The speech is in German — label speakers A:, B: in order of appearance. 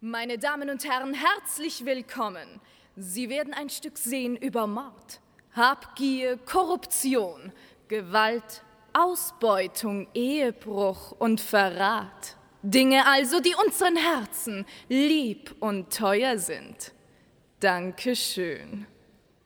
A: Meine Damen und Herren, herzlich willkommen. Sie werden ein Stück sehen über Mord, Habgier, Korruption, Gewalt, Ausbeutung, Ehebruch und Verrat. Dinge also, die unseren Herzen lieb und teuer sind. Dankeschön.